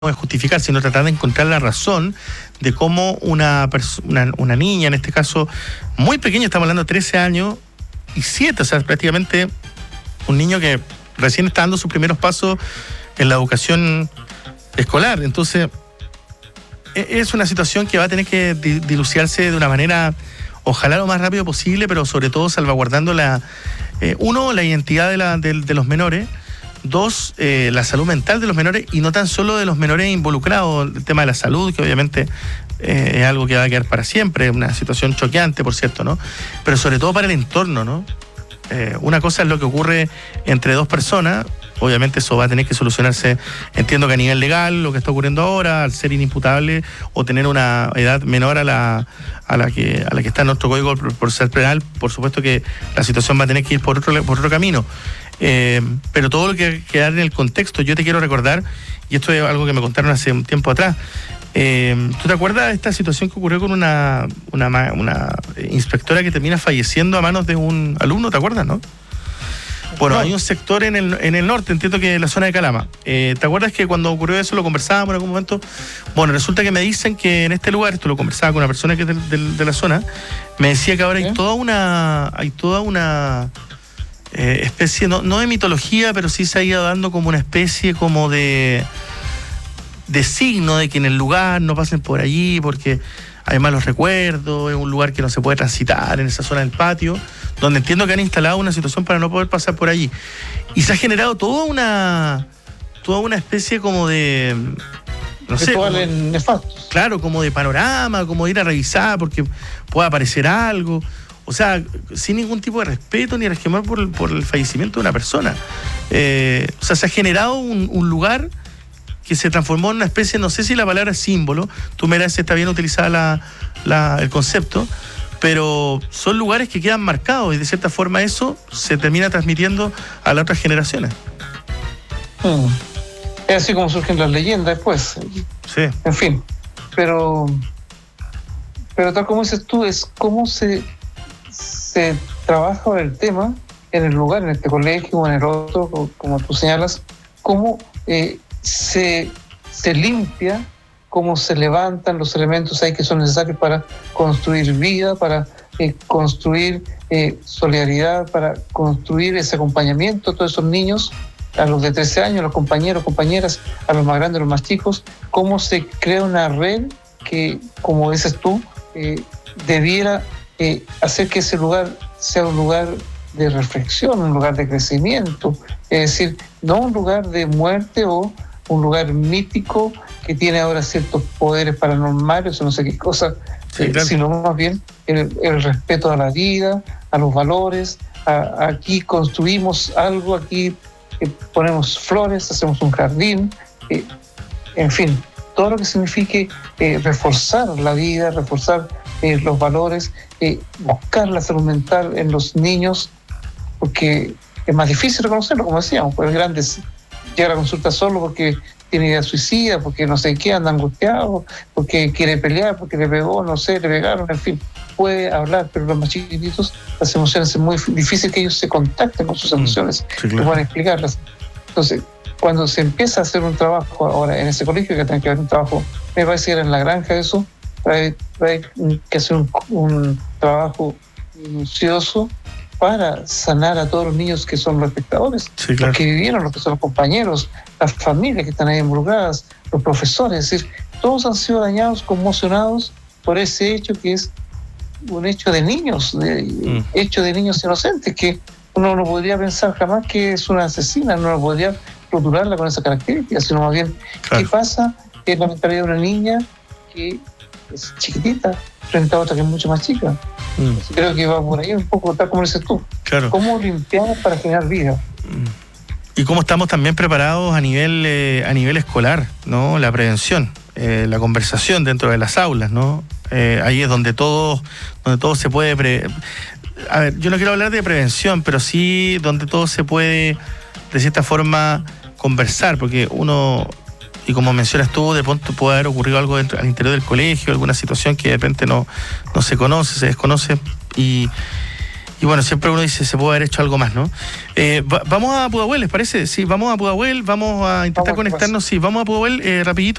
de justificar, sino tratar de encontrar la razón de cómo una niña, en este caso muy pequeña, estamos hablando de 13 años y 7, o sea, prácticamente un niño que recién está dando sus primeros pasos en la educación escolar. Entonces, es una situación que va a tener que dilucidarse de una manera, ojalá lo más rápido posible, pero sobre todo salvaguardando la identidad de los menores. 2, la salud mental de los menores, y no tan solo de los menores involucrados, el tema de la salud, que obviamente es algo que va a quedar para siempre, una situación choqueante, por cierto, ¿no? Pero sobre todo para el entorno, ¿no? Una cosa es lo que ocurre entre dos personas, obviamente eso va a tener que solucionarse, entiendo que a nivel legal, lo que está ocurriendo ahora, al ser inimputable o tener una edad menor a la que está en nuestro código por ser penal, por supuesto que la situación va a tener que ir por otro camino. Pero todo lo que quedar en el contexto, yo te quiero recordar, y esto es algo que me contaron hace un tiempo atrás, ¿tú te acuerdas de esta situación que ocurrió con una inspectora que termina falleciendo a manos de un alumno? ¿Te acuerdas, no? Bueno, hay un sector en el norte, entiendo que en la zona de Calama. ¿Te acuerdas que cuando ocurrió eso lo conversábamos en algún momento? Bueno, resulta que me dicen que en este lugar, esto lo conversaba con una persona que es de la zona, me decía que ahora hay toda una especie, no de mitología, pero sí se ha ido dando como una especie como de signo de que en el lugar no pasen por allí porque hay malos recuerdos, es un lugar que no se puede transitar en esa zona del patio, donde entiendo que han instalado una situación para no poder pasar por allí. Y se ha generado toda una especie como de, no sé, claro, como de panorama, como de ir a revisar porque pueda aparecer algo. O sea, sin ningún tipo de respeto ni resquemor por el fallecimiento de una persona. O sea, se ha generado un lugar que se transformó en una especie, no sé si la palabra es símbolo, tú me dirás si está bien utilizada el concepto, pero son lugares que quedan marcados y de cierta forma eso se termina transmitiendo a las otras generaciones. Es así como surgen las leyendas después. Sí. En fin, pero tal como dices tú, es cómo se trabaja el tema en el lugar, en este colegio o en el otro, como tú señalas, cómo se limpia, cómo se levantan los elementos ahí que son necesarios para construir vida, para construir solidaridad, para construir ese acompañamiento a todos esos niños, a los de 13 años, a los compañeros, compañeras, a los más grandes, a los más chicos, cómo se crea una red que, como dices tú, debiera hacer que ese lugar sea un lugar de reflexión, un lugar de crecimiento, es decir, no un lugar de muerte o un lugar mítico que tiene ahora ciertos poderes paranormales o no sé qué cosa, sí, claro, sino más bien el respeto a la vida, a los valores. Aquí construimos algo, aquí ponemos flores, hacemos un jardín, en fin, todo lo que signifique reforzar la vida, reforzar los valores, buscar la salud mental en los niños, porque es más difícil reconocerlo, como decíamos, pues el grande llega a la consulta solo porque tiene idea suicida, porque no sé qué, anda angustiado, porque quiere pelear, porque le pegó, no sé, le pegaron, en fin, puede hablar, pero los más chiquititos, las emociones es muy difícil que ellos se contacten con sus emociones, sí, claro, y puedan explicarlas. Entonces, cuando se empieza a hacer un trabajo ahora en ese colegio, que tiene que haber un trabajo, me parece que era en la granja eso, hay que hacer un trabajo minucioso para sanar a todos los niños que son los espectadores, sí, claro, los que vivieron, los que son los compañeros, las familias que están ahí involucradas, los profesores, es decir, todos han sido dañados, conmocionados por ese hecho que es un hecho de niños, hecho de niños inocentes, que uno no podría pensar jamás que es una asesina, no lo podría rotularla con esa característica, sino más bien, claro, ¿qué pasa en la mentalidad de una niña que es chiquitita frente a otra que es mucho más chica? Creo que va por ahí un poco, tal como dices tú. Claro. ¿Cómo limpiamos para generar vida? Y cómo estamos también preparados a nivel escolar, ¿no? La prevención, la conversación dentro de las aulas, ¿no? Ahí es donde todo se puede... A ver, yo no quiero hablar de prevención, pero sí donde todo se puede, de cierta forma, conversar, porque uno... Y como mencionas tú, de pronto puede haber ocurrido algo al interior del colegio, alguna situación que de repente no se conoce, se desconoce, y Y bueno, siempre uno dice, se puede haber hecho algo más, ¿no? Vamos a Pudahuel, ¿les parece? Sí, vamos a Pudahuel, vamos a intentar conectarnos. Sí, vamos a Pudahuel rapidito.